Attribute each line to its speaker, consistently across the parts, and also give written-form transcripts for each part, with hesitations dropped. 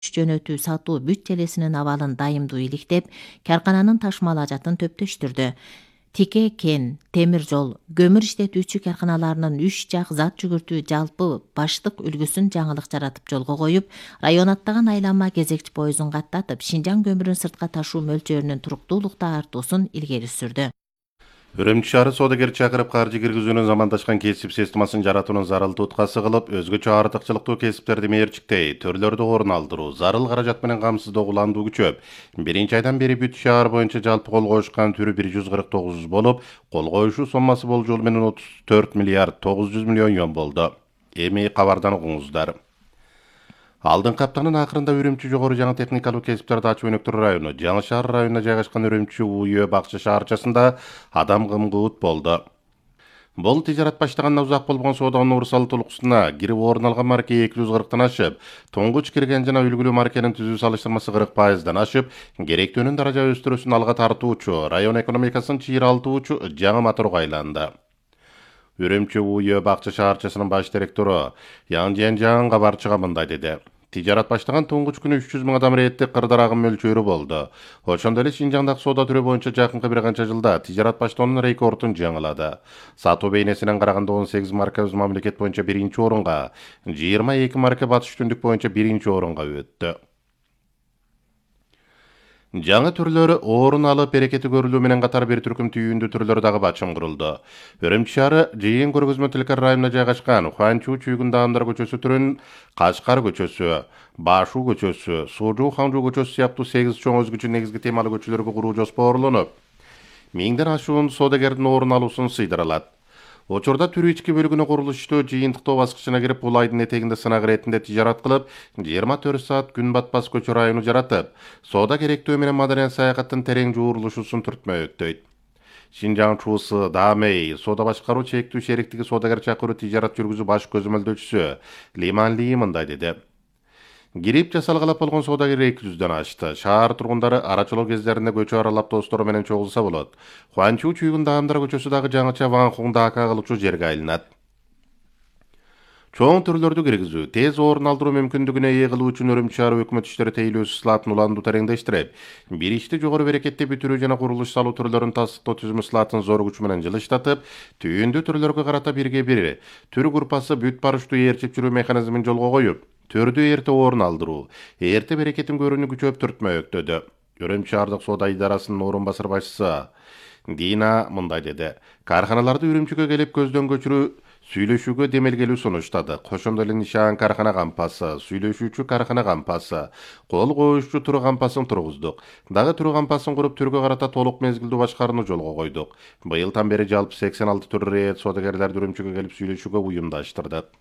Speaker 1: жөнөтүү сатуу бүт желесинин абалын дайымдуу иликтеп, каркананын ташмалажатын төптөштүрдү. Тике кен, темир жол, көмүр иштетүүчү карканаларынын 3 жак зат жүгүртүү жалпы баштык үлгүсүн жаңылык жаратып жолго коюп, район аттаган айланма кезекчи поездун каттатып, Шинжаң көмүрүн сыртка ташуу мөлчөрүнүн туруктуулукта артуусун илгери сүрдү.
Speaker 2: Үрүмчү шаары соодагер чакырып каржы киргизүүнүн замандашкан кесип системасын жаратуунун зарыл туткасы кылып, өзгөчө артыкчылыктуу кесиптерди мээрчиктей, төрлөрдү орун алдыруу, зарыл каражат менен камсыздоо уланду күчөп, 1-айдан бери бүт шаар боюнча жалпы кол коюшкан түрү 149 болуп, кол коюшуу соммасы болжол менен 34 миллиард 900 миллион юан болду. Эми кабардан угуңуздар. Алдыңкы аптанын акырында Үрүмчү жогору жаңы техникалык кесиптерди ачуу өнөктөр району, Жаңы шаар районуна жайгашкан Үрүмчү УЮ бакча шаарчасында адам кымгуут болду. Бул тижарат баштагандан узак болгон соодонун урсал толукусуна кирип орун алган марке 240тан ашып, туңгуч кирген жана үлгүлүү маркенин түзүү салыштырмасы 40%дан ашып, керектөөнүн даража өстүрүүсүн алга тартуучу, район экономикасын чыйралтуучу жаңы моторго айланды. Үрүмчү УЮ бакча шаарчасынын баш директору Ян Жан кабарчыга мындай деди. Тижарат баштаган туңгуч күнү 300 миң адам реттик кырдар агым мөлчөрү болду. Ошондой эле Шинжаңдагы соода түрү боюнча жакынкы бир канча жылда тижарат баштоонун рекордун жаңылады. Сатуу бейнесинен караганда 18 маркабыз мамлекет боюнча 1-чи орунга, 22 марка батыш түндүк боюнча 1-чи орунга өттү. Жаңы түрлөрү орун алып берекети көрүлүү менен катар бир түркүм түйүндүү түрлөр дагы бачым курулду. Үрүмчү шаары жыйын көргөзмө тилкер районуна жайгашкан Хуанчу чүйгүн даамдар көчөсү түрүн Кашкар көчөсү, Башу көчөсү, Сужу Хаңжу көчөсү сыяктуу 8 чоң өзгөчө негизги темалуу көчөлөргө куруу жоспорлонуп, 1000ден ашуун соодагердин орун алуусун сыйдыралат. Учурда түрү ички бөлүгүнө курулуш иштөө жыйынтыктоо баскычына кирип, бул айдын этегинде сынак иретинде тижарат кылып, 24 саат күн батпас көчө району жаратып, соода керектөө менен маданият саякаттын терең жуурулушусун түртмөктөйт. Шинжаң чуусу Дамей соода башкаруу чектүү шериктиги соодагер чакыруу тижарат жүргүзүү баш көзөмөлдөөчүсү Лиман Ли мындай деди. Кирип жасалгалап болгон соодагер 200дөн ашты. Шаар тургундары арачылоо кездеринде көчө аралап достору менен чогулса болот. Хуанчу чүйгүн даамдар көчөсү дагы жаңыча Ванхуң дака кылуучу жерге айланат. Чоң түрлөрдү киргизүү, тез орун алдыруу мүмкүндүгүнө ээ кылуу үчүн Үрүмчү шаары өкмөт иштери тейлөөсү слатын уланду тереңдештирип, бир ишти жогору берекетти бүтүрүү жана курулуш салуу түрлөрүн тастыктоо түзүмү слатын зор күч менен жылыштатып, түйүндүү түрлөргө карата бирге бир түр группасы бүт барыштуу ээрчип жүрүү механизмин жолго коюп, түрдү эрте орун алдыруу, эрте берекетин көрүүнү күчөп түртмөктөдү. Үрүмчү шаардык соода идарасынын орун басар башчысы Дина мындай деди. Карханаларды Үрүмчүгө келип көздөн көчүрүү сүйлөшүүгө демелгелүү сунуштады. Ошондой эле нишан кархана кампасы, сүйлөшүүчү кархана кампасы, кол коюшчу туру кампасын тургуздук. Дагы туру кампасын куруп түргө карата толук мезгилдүү башкарууну жолго койдук. Быйылдан бери жалпы 86 түр рейд соодагерлерди Үрүмчүгө келип сүйлөшүүгө уюмдаштырдык.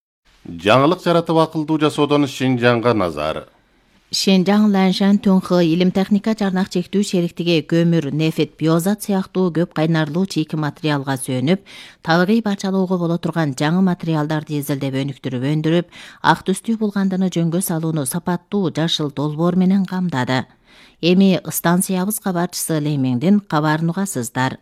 Speaker 2: Жаңылык жаратып акылдуу жасоодон Шинжаңга назар.
Speaker 1: Шинжаң Ланшан Тунхы илим техника жарнак чектүү шериктиги көмүр, нефт, биозат сыяктуу көп кайнарлуу чийки материалга сүйөнүп, табигый барчалоого боло турган жаңы материалдарды изилдеп өнүктүрүп өндүрүп, ак түстүү булгандыны жөнгө салууну сапаттуу жашыл долбоор менен камдады. Эми станциябыз кабарчысы Леймиңдин кабарын угасыздар.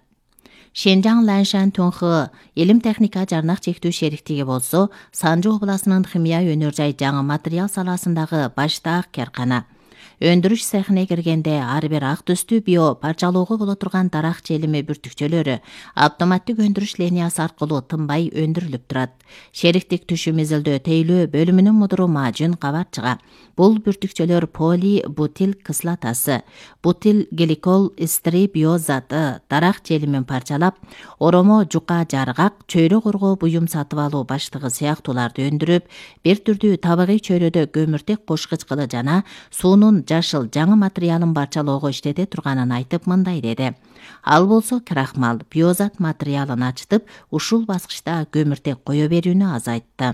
Speaker 1: Шинжаң Ланшан Тунхы илим техника жарнак чектүү шериктиги болсо, Санжы областынын химия өнөр жай жаңы материал саласындагы баштаак каркана. Өндүрүш цехине киргенде ар бир ак түстүү био парчалоого боло турган дарак желими бүртүкчөлөрү автоматтык өндүрүш линиясы аркылуу тынбай өндүрүлүп турат. Шериктик түшүм изилдөө тейлөө бөлүмүнүн мудуру Мажун кабарчыга. Бул бүртүкчөлөр поли бутил кислотасы, бутил гликол эстери биозаты дарак желимин парчалап, оромо жука жаргак, чөйрө коргоо буюм сатып алуу баштыгы сыяктууларды өндүрүп, бир түрдүү табигый чөйрөдө көмүртек кошкуч кылы жана суунун жашыл жаңы материалын барчалоого иштете турганын айтып мындай деди. Ал болсо крахмал, биозат материалын ачтып, ушул баскычта көмүртек кое берүүнү азайтты.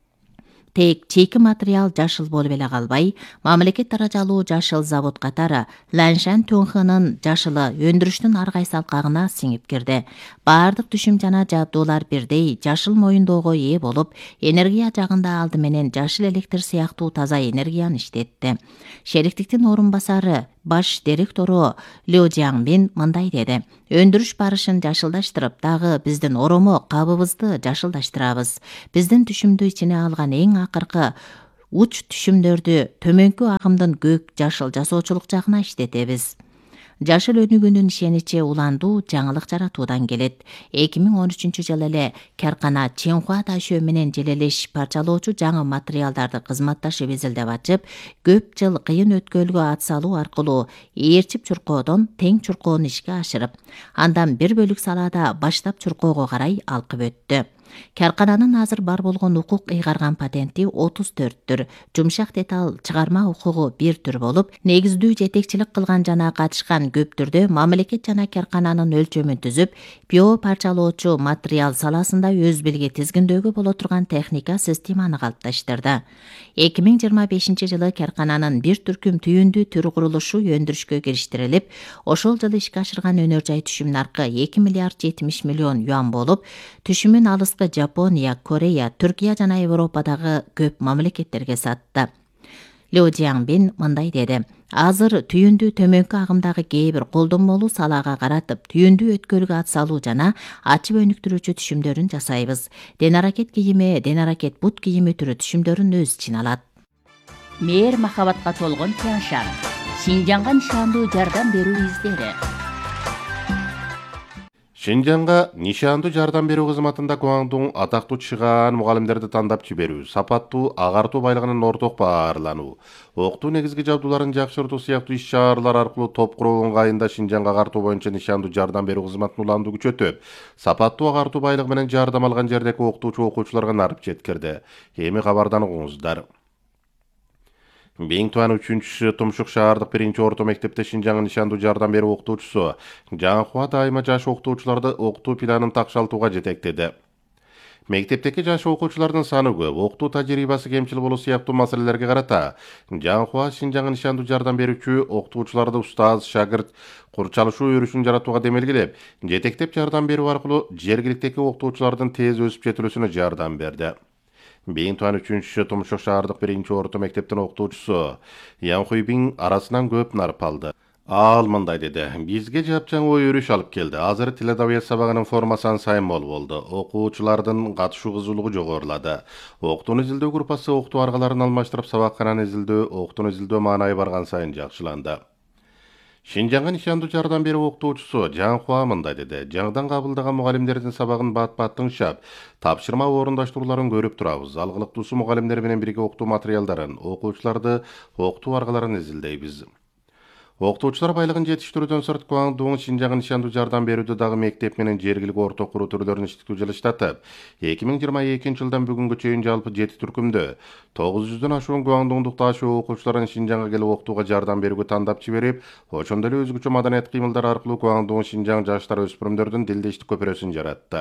Speaker 1: Тек чийки материал жашыл болуп эле калбай, мамлекет даражалуу жашыл завод катары Ланшан Тунхынын жашылы өндүрүштүн ар кайсы алкагына сиңип кирди. Баардык түшүм жана жабдуулар бирдей жашыл моюндоого ээ болуп, энергия жагында алды менен жашыл электр сыяктуу таза энергияны иштетти. Шериктиктин орун басары баш директору Лю Жиаңбин мындай деди. Өндүрүш барышын жашылдаштырып, дагы биздин оромо кабыбызды жашылдаштырабыз. Биздин түшүмдү ичине алган эң акыркы уч түшүмдөрдү төмөнкү агымдын көк жашыл жасоочулук жагына иштетебиз. Жашыл өнүгүүнүн ишеничи уландуу жаңылык жаратуудан келет. 2013 эле каркана Ченхуа ташөө менен желелеш парчалоочу жаңы материалдарды кызматташып изилдеп ачып, көп жыл кыйын өткөлгө ат салуу аркылуу ээрчип чуркоодон тең чуркоону ишке ашырып, андан 1 бөлүк салаада баштап чуркоого карай алкып өттү. Каркананын азыр бар болгон укук ыйгарган патенти 34түр. Жумшак деталь чыгарма укугу 1 түр болуп, негиздүү жетекчилик кылган жана катышкан көп түрдө мамлекет жана каркананын өлчөмүн түзүп, био парчалоочу материал саласында өз белги тизгиндөөгө боло турган техника системаны калыпташтырды. 2025 жылы каркананын бир түркүм түйүндүү түр курулушу өндүрүшкө кириштирилип, ошол жылы ишке ашырган өнөр жай түшүм наркы 2 миллиард 70 миллион юан болуп, түшүмүн алыскы Жапония, Корея, Түркия жана Европадагы көп мамлекеттерге сатты. Лю Жиаңбин мындай деди: азыр түйүндүү төмөнкү агымдагы кээ бир колдонмолуу салаага каратып, түйүндүү өткөлгө ат салуу жана ачып өнүктүрүүчү түшүмдөрүн жасайбыз. Ден аракет кийими, ден аракет бут кийими түрү түшүмдөрүн өз ичине алат.
Speaker 3: Мээр махабатка толгон Тяншан, Шинжаңга нишандуу жардам берүү издери.
Speaker 2: Шинжаңга нишандуу жардам берүү кызматында Гуандун атактуу чыгаан мугалимдерди тандап жиберүү, сапаттуу агартуу байлыгынын орток баарлануу, окутуу негизги жабдууларын жакшыртуу сыяктуу иш-чаралар аркылуу топ куруу ыңгайында Шинжаңга агартуу боюнча нишандуу жардам берүү кызматынын уланду күчөтүп, сапаттуу агартуу байлыгы менен жардам алган жердеги окутуучу окуучуларга нарып жеткирди. Эми кабардан угуңуздар. Бейин туан 3-чү Тумшук шаардык 1-орто мектепте Шинжаңга нишандуу жардам берүү окутуучусу Жаңхуа дайыма жаш окутуучуларды окутуу планын такшалтууга жетектеди. Мектептеки жаш окуучулардын саны көп, окутуу тажрыйбасы кемчил болуу сыяктуу маселелерге карата Жаңхуа Шинжаңга нишандуу жардам берүүчү окутуучуларды устаз, шагырт курчалышуу өрүшүн жаратууга демелгилеп, жетектеп жардам берүү аркылуу жергиликтеги окутуучулардын тез өсүп жетилүүсүнө жардам берди. Бейин туан 3-чү Тумшук шаардык 1-орто мектептин окутуучусу Ян Хуйбин арасынан көп нарып алды. Ал мындай деди: бизге жапжаң ой өрүш алып келди. Азыр тил адабият сабагынын формасы сайын болду. Окуучулардын катышуу кызуулугу жогорулады. Окутууну изилдөө группасы окутуу аргаларын алмаштырып, сабаккананы изилдөө, окутууну изилдөө маанайы барган сайын жакшыланды. Шинжаңга нишандуу жардам берүү окутуучусу Жаңхуа мындай деди: жаңыдан кабылдаган мугалимдердин сабагын бат-бат тыңшап, тапшырма орундаштырууларын көрүп турабыз. Алгылыктуусу мугалимдер менен бирге окутуу материалдарын, окуучуларды окутуу аргаларын изилдейбиз. Окутуучулар байлыгын жетиштирүүдөн сырт Гуандун Шинжаңга нишандуу жардам берүүдө дагы мектеп менен жергиликтик орто куруу түрлөрүн иштетүү жылыштатып, 2022 жылдан бүгүнгө чейин жалпы 7 түркүмдө 900дөн ашуун Гуандундук ташөө окуучуларын Шинжаңга келип окутууга жардам берүүгө тандап жиберип, ошондой эле өзгөчө маданият кыймылдар аркылуу Гуандун Шинжаң жаштар өспүрүмдөрдүн дилдештик көпүрөсүн жаратты.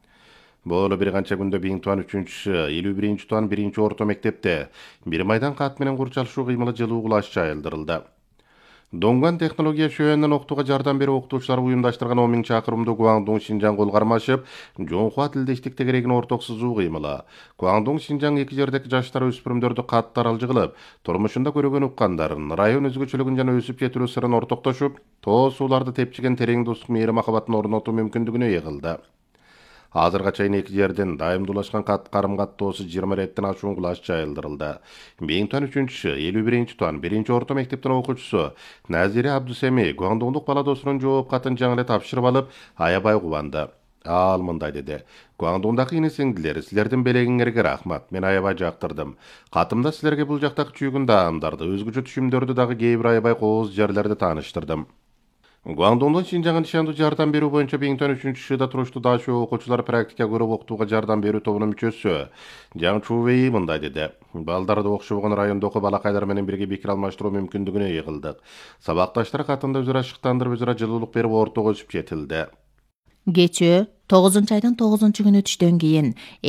Speaker 2: Боло бир канча күндө Бейин туан 3-чү, 51-ci туан 1-орто мектепте бир майдан кат менен курчалышуу кыймылы жылуу кулаш жайылдырылды. Донган технология шөөнүнөн окутууга жардам берүү окутуучулары уюмдаштырган 10 000 чакырымдуу Гуандун Шинжаң кол кармашып, Жоңхуа тилдештик тегерегин орток сызуу кыймылы. Гуандун Шинжаң эки жердеги жаштар өспүрүмдөрдү кат таралжы кылып, турмушунда көрөгөн уккандарын, район өзгөчөлүгүн жана өсүп жетилүү сырын ортоктошуп, тоо сууларды тепчиген терең достук мээри махабатын орнотуу мүмкүндүгүнө ээ кылды. Азырга чейин эки жерден дайымдуулашкан карым каттоосу 20 реттен ашуун кулаш жайылдырылды. Бейин туан 3-чү, 51-ci туан 1-орто мектептин окуучусу Назире Абдусеми Гуандундук бала досунун жооп катын жаңы эле тапшырып алып, аябай кубанды. Ал мындай деди: Гуандундагы ине сиңдилер, силердин белегиңерге рахмат. Мен аябай жактырдым. Катымда силерге бул жактагы чүйгүн даамдарды, өзгөчө түшүмдөрдү дагы кээ бир аябай кооз жерлерди тааныштырдым. Гуандундун Шинжаңга нишандуу жардам берүү боюнча Бейин туан 3-шыда туруштуу дашөө окуучулар практика көрүп окутууга жардам берүү тобунун мүчөсү Жаң Чувей мындай деди: балдарды окшобогон райондогу балакайлар менен бирге пикир алмаштыруу мүмкүндүгүнө ээ кылдык. Сабакташтар катында өзара шыктандырып, өзара жылуулук берип ортого өсүп жетилди.
Speaker 1: Кечөө 9-айдын 9-күнү түштөн кийин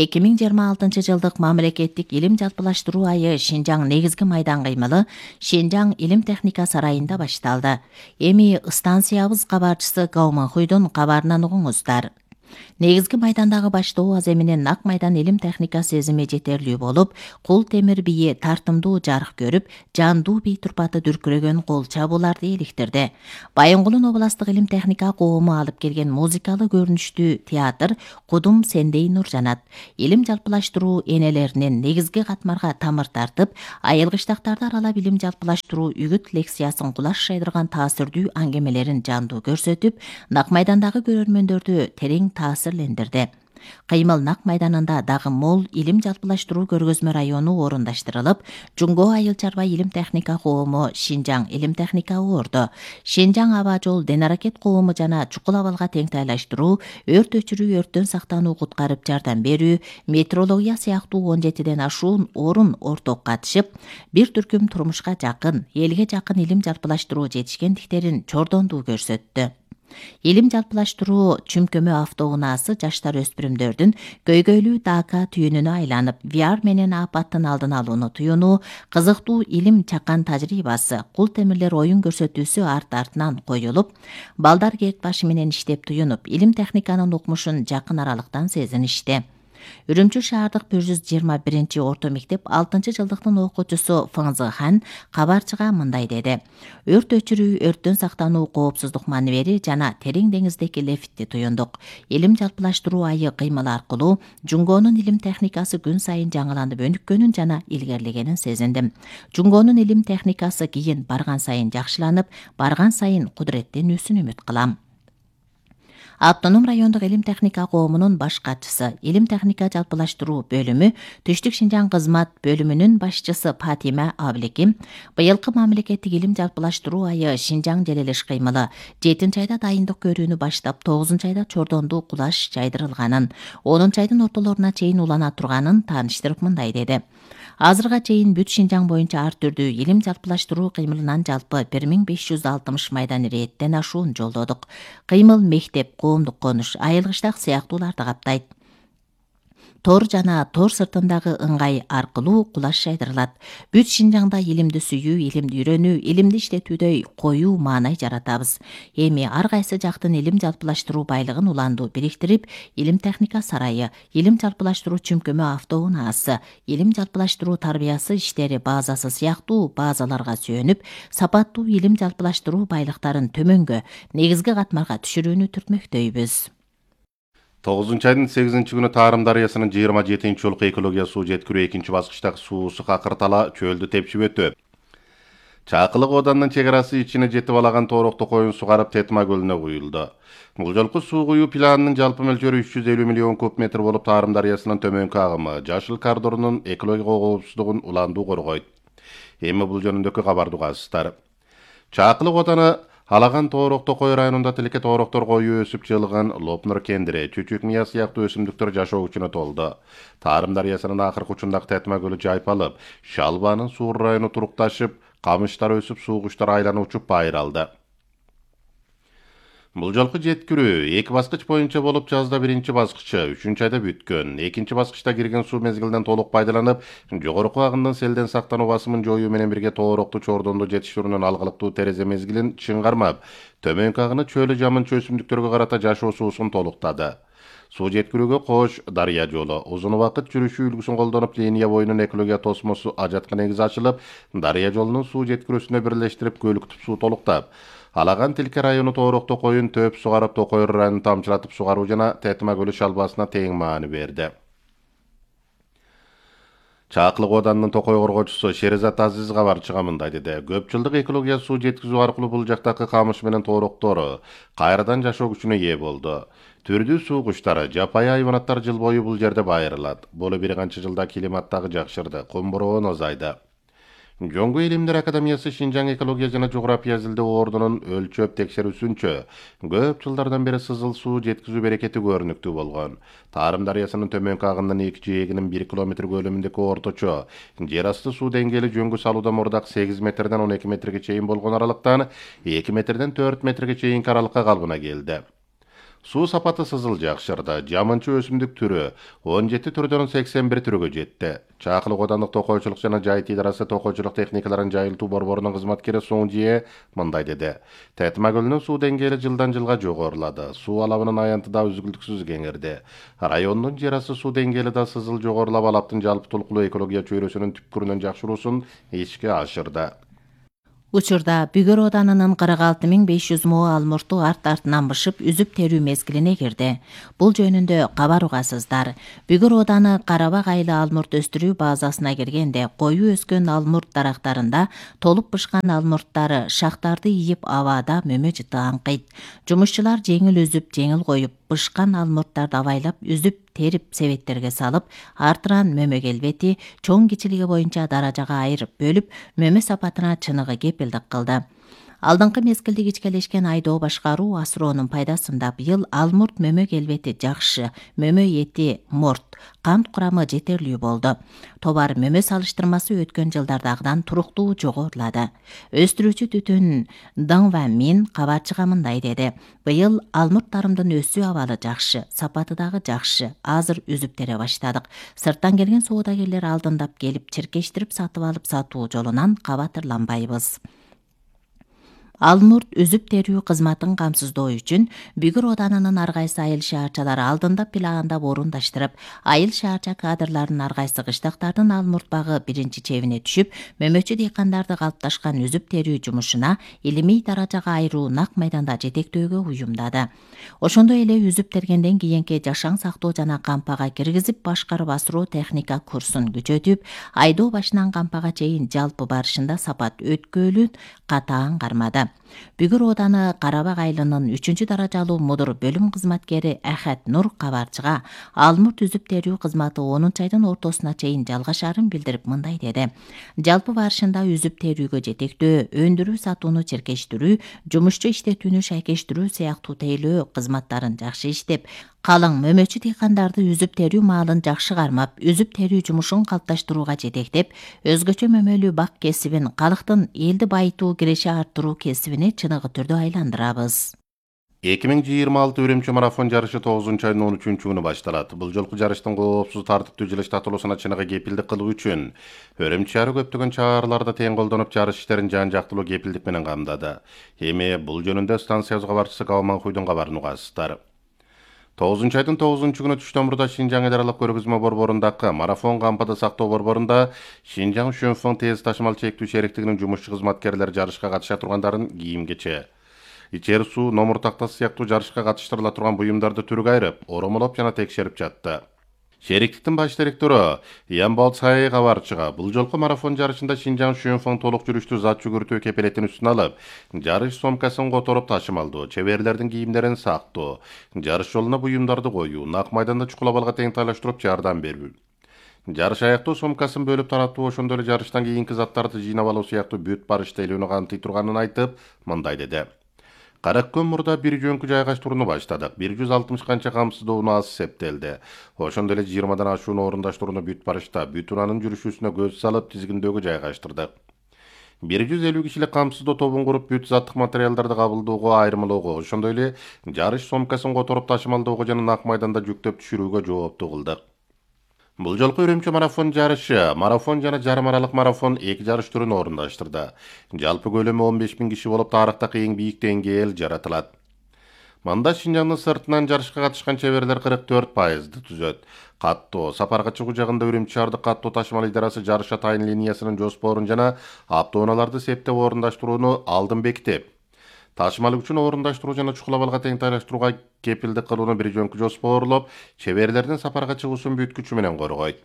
Speaker 1: 2026 жылдык мамлекеттик илим жалпылаштыруу айы Шинжаң негизги майдан кыймылы Шинжаң илим техника сарайында башталды. Эми станциябыз кабарчысы Гауманхуйдун кабарынан угуңуздар. Негизги майдандагы баштоо азы менен нак майдан илим техника сезими жетерлүү болуп, кул темир бийи тартымдуу жарык көрүп, жандуу бий турпаты дүркүрөгөн кол чабууларды иликтирди. Байынгулун областык илим техника коому алып келген музыкалык көрүнүштүү театр Кудум сендей нур жанат. Илим жалпылаштыруу энелеринин негизги катмарга тамыр тартып, айылгычтактарды аралап илим жалпылаштыруу үгүт лекциясын кулаш шайдырган таасирдүү аңгемелерин жандуу көрсөтүп, нак майдандагы көрөрмөндөрдү терең таасирлендирди. Кыймыл нак майданында дагы мол илим жалпылаштыруу көргөзмө району орундаштырылып, Жуңго айыл чарба илим техника коому Шинжаң илим техника орду. Шинжаң аба жол ден аракет коому жана чукул абалга теңтайлаштыруу, өрт өчүрүү, өрттөн сактануу, куткарып жардам берүү, метеорология сыяктуу 17ден ашуун орун орток катышып, бир түркүм турмушка жакын, элге жакын илим жалпылаштыруу жетишкендиктерин чордондуу көрсөттү. Илим жалпылаштыруу чүмкөмө автоунаасы жаштар өспүрүмдөрдүн көйгөйлүү дака түйүнүнө айланып, VR менен апаттын алдын алууну туюнуу, кызыктуу илим чакан тажрыйбасы, кул темирлер оюн көрсөтүүсү арт-артынан коюлуп, балдар керт башы менен иштеп туюнуп, илим техниканын укмушун жакын аралыктан сезиништи. Үрүмчү шаардык 121 орто мектеп 6-жылдыктын окуучусу Фыңзы Хан кабарчыга мындай деди. Өрт өчүрүү, өрттөн сактануу, коопсуздук маневери жана терең деңиздеги лефтти туюндук. Илим жалпылаштыруу айы кыймыл аркылуу Жуңгонун илим техникасы күн сайын жаңыланып өнүккөнүн жана илгерлегенин сезиндим. Жуңгонун илим техникасы кийин барган сайын жакшыланып, барган сайын кудуреттенүүсүн үмүт кылам. Автоном райондук илим техника коомунун баш катчысы, илим техника жалпылаштыруу бөлүмү, Түштүк Шинжаң кызмат бөлүмүнүн башчысы Патима Абликим, быйылкы мамлекеттик илим жалпылаштыруу айы Шинжаң желелеш кыймылы 7-айда дайындык көрүүнү баштап, 9-айда чордондуу кулаш жайдырылганын, 10-айдын ортолоруна чейин улана турганын тааныштырып мындай деди. Азырга чейин бүт Шинжаң боюнча ар түрдүү илим жалпылаштыруу кыймылынан жалпы 1560 майдан ирээттен ашуун жолдодук. Кыймыл мектеп, коомдук конуш, айылгычтак сыяктууларды каптайт. Тор жана тор сыртындагы ыңгай аркылуу кулаш жайдырылат. Бүт Шинжаңда илимди сүйүү, илимди үйрөнүү, илимди иштетүүдөй коюу маанай жаратабыз. Эми ар кайсы жактын илим жалпылаштыруу байлыгын уландуу бириктирип, илим техника сарайы, илим жалпылаштыруу чүмкөмө автоунаасы, илим жалпылаштыруу тарбиясы иштери базасы сыяктуу базаларга сүйөнүп, сапаттуу илим жалпылаштыруу байлыктарын төмөнгө, негизги катмарга түшүрүүнү түртмөктөйбүз.
Speaker 2: 9-айдын 8 күнү Тарым дарыясынын 27-жолку экология суу жеткирүү 2-баскычтагы суусу какыртала чөлдү тепшип өтүп. Чакылык оданынын чек арасы ичине жетип алаган тоорокто коюн сугарып Тетма көлүнө куюлду. Бул жолку суу куюу планынын жалпы мөлчөрү 350 миллион куб метр болуп, Тарым дарыясынын төмөнкү агымы Жашыл коридорунун экология коопсуздугун уландуу коргойт. Эми бул жөнүндөгү кабарды угасыздар. Чакылык оданы Алаган тоорокто кой районунда тилеке тоороктор кою өсүп жылган Лопнур кендири, чүчүк мия сыяктуу өсүмдүктөр жашоо күчүнө толду. Тарым дарыясынын акыркы учундагы Тетма көлү жайпалып, Шалбанын суур району турукташып, камыштар өсүп, суугучтар айланып учуп байыралды. Бул жолку жеткирүү 2 баскыч боюнча болуп, жазда 1-баскычы 3-айда бүткөн. 2-баскычта кирген суу мезгилинен толук пайдаланып, жогорку агымдан селден сактануу басымын жоюу менен бирге тоорокту чордондо жетиштирүүнүн алгылыктуу терезе мезгилин чыңгармап, төмөнкү агыны чөлү жамынчы өсүмдүктөргө карата жашоо суусун толуктады. Суу жеткирүүгө Кош дарыя жолу узун убакыт жүрүшүү үлгүсүн колдонуп, линия боюнун экология тосмосу ажатка негизи ачылып, дарыя жолунун суу жеткирүүсүнө бирлештирип, көлүктүп суу толуктап, Алаган Тилке району тоорокто коюн төп сугарып, Токойор районун тамчылатып сугаруу жана Тетма көлү шалбасына тең маани берди. Чакылык оданынын Токой коргоочусу Шеризат Азиз кабарчыга мындай деди. Көп жылдык экология суу жеткизүү аркылуу бул жактагы камыш менен тоороктору кайрадан жашоо күчүнө ээ болду. Түрдүү суу куштары, жапайы хайванаттар жыл бою бул жерде байырылат. Болу бир канча жылда климаттагы жакшырды, кум бороон азайды. Жоңго илимдер академиясы Шинжаң экология жана жография изилдөө ордунун өлчөп текшерүүсүнчө көп жылдардан бери сызыл суу жеткизүү берекети көрүнүктүү болгон. Тарым дарыясынын төмөнкү агынын 2 жээгинин 1 километр көлөмүндөгү орточо жер асты суу деңгээли жөнгө салуудан мурдак 8 метрден 12 метрге чейин болгон аралыктан 2 метрден 4 метрге чейинки аралыкка калыбына келди. Суу сапаты сызыл жакшырды. Жамынчы өсүмдүк түрү 17 түрдөн 81 түргө жетти. Чакылык Оодандык токойчулук жана жайыт идарасы токойчулук техникаларын жайылтуу борборунун кызматкери Соң Жие мындай деди. Тетма көлүнүн суу деңгээли жылдан жылга жогорулады. Суу алабынын аянты да үзгүлтүксүз кеңирди. Райондун жер асты суу деңгээли да сызыл жогорулап, алаптын жалпы толкулуу экология чөйрөсүнүн түпкүрүнөн жакшыруусун ишке ашырды.
Speaker 1: Учурда Бүгөр Оданынын 46.500 moo алмурту арт-артынан бышып, үзүп терүү мезгилине кирди. Бул жөнүндө кабар угасыздар. Бүгөр Оданы Карабак айылы алмурт өстүрүү базасына киргенде, коюу өскөн алмурт дарактарында толуп бышкан алмурттары шактарды ийип абада мөмө жыты аңкыйт. Жумушчулар жеңил үзүп, жеңил коюп, бышкан алмурттарды абайлап, үзүп, терип себеттерге салып, артынан мөмө келбети, чоң кичилиги боюнча даражага айырып бөлүп, мөмө сапатына чыныгы кепилдик кылды. Алдыңкы мезгилде кичкелешкен айдоо башкаруу асыроонун пайдасында быйыл алмурт мөмө келбети жакшы, мөмө эти морт, кант курамы жетерлүү болду. Товар мөмө салыштырмасы өткөн жылдардагыдан туруктуу жогорулады. Өстүрүүчү Түтүн Дыңва Мин кабарчыга мындай деди. Быйыл алмурттарымдын өсүү абалы жакшы, сапаты дагы жакшы. Азыр үзүп тере баштадык. Сырттан келген соодагерлер алдындап келип, чиркештирип сатып алып сатуу жолунан кабатырланбайбыз. Алмурт үзүп терүү кызматын камсыздоо үчүн Бүгөр Оданынын ар кайсы айыл шаарчалары алдындап пилагандап орундаштырып, айыл шаарча кадрларынын ар кайсы кыштактардын алмурт багы биринчи чебине түшүп, мөмөчү дыйкандарды калыпташкан үзүп терүү жумушуна илимий даражага айыруу нак майданда жетектөөгө уюмдады. Ошондой эле үзүп тергенден кийинки жашаң сактоо жана кампага киргизип башкарып асыроо техника курсун күчөтүп, айдоо башынан кампага чейин жалпы барышында сапат өткөөлүн катаан кармады. Бүгөр Оданы Карабак айылынын 3 даражалуу мудур бөлүм кызматкери Ахат Нур кабарчыга алмурт үзүп терүү кызматы 10 айдын ортосуна чейин жалгашарын билдирип мындай деди. Жалпы барышында үзүп терүүгө жетектөө, өндүрүү сатууну чиркештирүү, жумушчу иштетүүнү шайкештирүү сыяктуу тейлөө кызматтарын жакшы иштеп, калың мөмөчү дыйкандарды үзүп терүү маалын жакшы кармап, үзүп терүү жумушун калыпташтырууга жетектеп, өзгөчө мөмөлүү бак кесибин, калктын элди байытуу, киреши арттыруу кесибине чыныгы түрдө айландырабыз.
Speaker 2: 2026 Үрүмчү марафон жарышы 9 айдын 13 күнү башталат. Бул жолку жарыштын коопсуз тартиптүү жылыштатылуусуна чыныгы кепилдик кылуу үчүн Үрүмчү шаары көптөгөн чараларда тең колдонуп, жарыш иштерин жан-жактылуу кепилдик менен камдады. Эми бул жөнүндө станция кабарчысы Калманкуйдун кабарын угасыздар. 9 айдын 9 күнү түштөн мурда Шинжаң идаралык көргөзмө борборундагы марафон кампады сактоо борборунда Шинжаң Шөнфөң тез ташымал чектүү шериктигинин жумушчу кызматкерлери жарышка катыша тургандарын кийим-кече, ичер суу, номур тактасы сыяктуу жарышка катыштырыла турган буюмдарды түргө айырып, оромолоп жана текшерип жатты. Шериктиктин баш директору Ян Болцай кабарчыга бул жолку марафон жарышында Шинжаң Шөнфөң толук жүрүштүү зат жүгүртүү кепилетин үстүнө алып, жарыш сомкасын которуп ташымалдоо, чеберлердин кийимдерин сактоо, жарыш жолуна буюмдарды коюу, нак майданда чукулабалга тең тайлаштырып жардам берүү, жарыш аяктоо сомкасын бөлүп таратуу, ошондой эле жарыштан кийинки заттарды жыйнап алуу сыяктуу бүт барыш тейлөөнү камтый турганын айтып, мындай деди. Караккөн мурда бир жөнкү жайгаштырууну баштадык. 160 канча камсыздоону аз эсептелди. Ошондой эле 20дан ашууну орундаштырууну бүт барышта бүт унаанын жүрүшүүсүнө көз салып тизгиндөөгө жайгаштырдык. 150 кишилик камсыздоо тобун куруп бүт заттык материалдарды кабылдоого, айырмалоого, ошондой эле жарыш сомкасын которуп ташымалдоого жана нак майданда жүктөп түшүрүүгө жооптуу кылдык. Бул жолку Үрүмчү марафон жарышы, марафон жана жарым аралык марафон 2 жарыш түрүн орундаштырды. Жалпы көлөмү 15 000 киши болуп, тарыхтагы эң бийик деңгээл жаратылат. Мында Шинжаңдын сыртынан жарышка катышкан чеберлер 44%ды түзөт. Каттоо, сапарга чыгуу жагында Үрүмчү шаардык каттоо ташымал идарасы жарыш атайын линиясынын жоспорун жана автоунааларды септеп орундаштырууну алдын бекитип, ташымал үчүн орундаштыруу жана чукулабалга тең тайлаштырууга кепилдик кылууну бир жөнкү жоспорлоп, чеберлердин сапарга чыгуусун бүт күчү менен коргойт.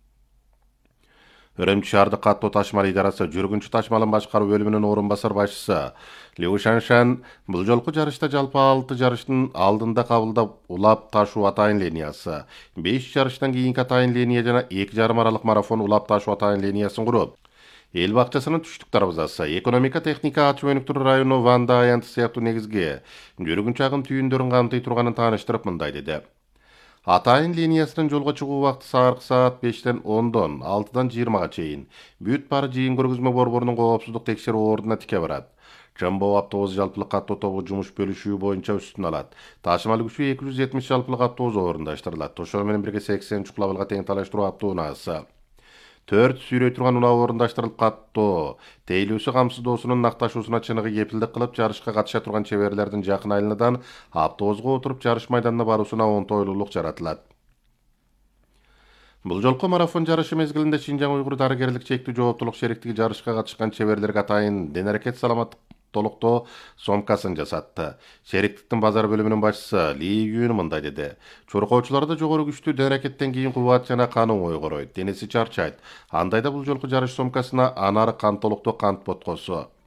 Speaker 2: Үрүмчү шаардык каттоо ташымал идарасы жүргүнчү ташымалын башкаруу бөлүмүнүн орун басар башчысы Лю Шаншан бул жолку жарышта жалпы 6 жарыштын алдында кабылдап улап ташуу атайын линиясы, 5 жарыштан кийинки атайын линия жана 2,5 аралык марафон улап ташуу атайын линиясын куруп, эл бакчасынын түштүк дарбазасы, экономика техника ачуу өнүктүрүү району Ванда аянты сыяктуу негизги жүргүнчү агым түйүндөрүн камтый турганын тааныштырып мындай деди. Атайын линиясынын жолго чыгуу убакыты сааркы саат 5-тен 10-дон 6-дан 20-га чейин. Бүт бары жыйын көргөзмө борборунун коопсуздук текшерүү ордуна тике барат. Жамбоо автобус жалпылык каттоо тобу жумуш бөлүшүү боюнча үстүн алат. Ташымал күчү 270 жалпылык автобус орундаштырылат. Ошол менен бирге 80 чукулабылга тең талаштыруу автоунаасы. 4 сүйрөй турган унаа орундаштырылып каттоо. Тейлүүсү камсыздоосунун накташуусуна чыныгы кепилдик кылып, жарышка катыша турган чеберлердин жакын айланадан автобуска отуруп жарыш майданына баруусуна оңтойлуулук жаратылат. Бул жолку марафон жарышы мезгилинде Шинжаң уйгур дарыгерлик чектүү жооптулук шериктиги жарышка катышкан чеберлерге атайын дене-аракет саламаттык толуктоо сомкасын жасатты. Шериктиктин базар бөлүмүнүн башчысы Ли Юн мындай деди. Чуркоочуларда жогору күчтүү дене-аракеттен кийин кубат жана кан оңой коройт, денеси чарчайт. Андайда бул жолку жарыш сомкасына анары кан толуктоо кант боткосу